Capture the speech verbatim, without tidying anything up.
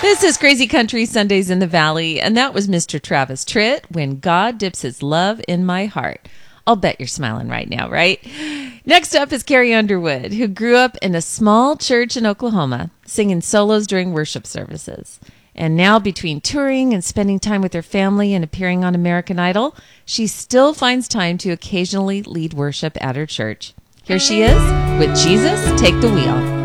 This is Crazy Country Sundays in the Valley, and that was Mister Travis Tritt, When God Dips His Love in My Heart. I'll bet you're smiling right now, right? Next up is Carrie Underwood, who grew up in a small church in Oklahoma, singing solos during worship services. And now, between touring and spending time with her family and appearing on American Idol, she still finds time to occasionally lead worship at her church. Here she is with Jesus, Take the Wheel.